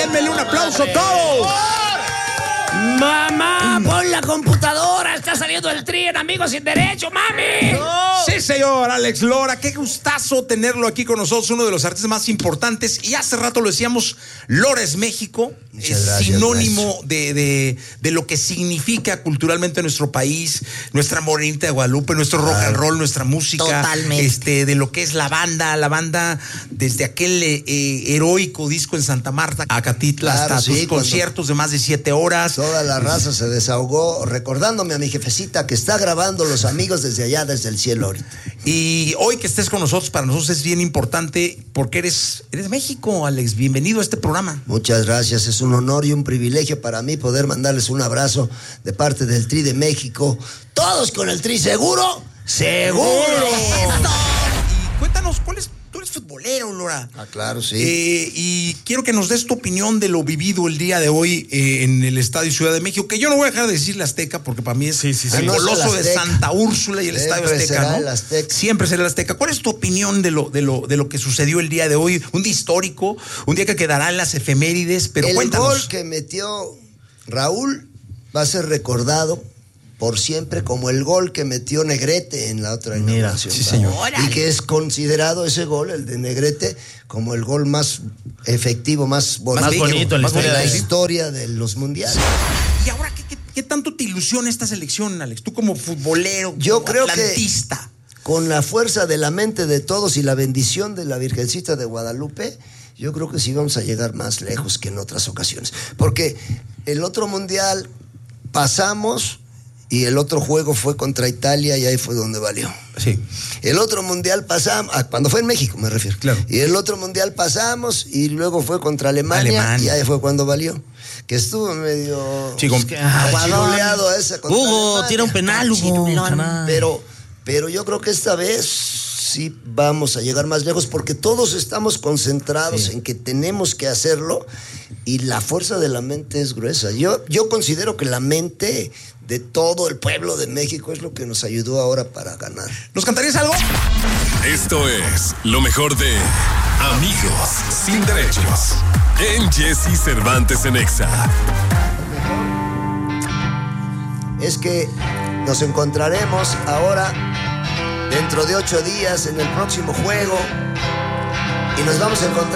Denmele un aplauso a todos. Mamá, pon la computadora, está saliendo el Tri en Amigos Sin Derecho, mami. Sí, señor Alex Lora, qué gustazo tenerlo aquí con nosotros, uno de los artistas más importantes. Y hace rato lo decíamos, Lora es México, es sinónimo de lo que significa culturalmente nuestro país, nuestra Morenita de Guadalupe, nuestro rock and roll, nuestra música. Totalmente. De lo que es la banda desde aquel heroico disco en Santa Marta, Acatitla, hasta sus conciertos de más de 7 horas. Toda la raza se desahogó recordándome a mi jefecita que está grabando Los Amigos desde allá, desde el cielo ahorita. Y hoy que estés con nosotros, para nosotros es bien importante porque eres México, Alex. Bienvenido a este programa. Muchas gracias, es un honor y un privilegio para mí poder mandarles un abrazo de parte del Tri de México. Todos con el Tri, ¿seguro? ¡Seguro! Y cuéntanos, tú eres futbolero, Lora. Ah, claro, sí. Y quiero que nos des tu opinión de lo vivido el día de hoy en el Estadio Ciudad de México, que yo no voy a dejar de decir la Azteca, porque para mí es el Coloso de Santa Úrsula y el Estadio Azteca, ¿no? El Azteca. Siempre será el Azteca. ¿Cuál es tu opinión de lo que sucedió el día de hoy? Un día histórico, un día que quedará en las efemérides, pero cuéntanos. El gol que metió Raúl va a ser recordado por siempre como el gol que metió Negrete en la otra inauguración. Sí, señor. Y que es considerado ese gol, el de Negrete, como el gol más efectivo, más bonito en la historia de los mundiales. Y ahora, ¿qué tanto te ilusiona esta selección, Alex? Tú como futbolero, yo como creo atlantista. Que con la fuerza de la mente de todos y la bendición de la Virgencita de Guadalupe, yo creo que sí vamos a llegar más lejos que en otras ocasiones. Porque el otro mundial pasamos y el otro juego fue contra Italia y ahí fue donde valió. Sí. El otro mundial pasamos, cuando fue en México me refiero. Claro. Y el otro mundial pasamos y luego fue contra Alemania. Y ahí fue cuando valió. Que estuvo medio achiruleado esa contra Hugo, Alemania. tira un penal, Hugo. Pero yo creo que esta vez sí vamos a llegar más lejos porque todos estamos concentrados en que tenemos que hacerlo y la fuerza de la mente es gruesa. Yo considero que la mente de todo el pueblo de México es lo que nos ayudó ahora para ganar. ¿Nos cantarías algo? Esto es lo mejor de Amigos Sin Derechos en Jesse Cervantes en Exa. Es que nos encontraremos ahora dentro de 8 días en el próximo juego y nos vamos a encontrar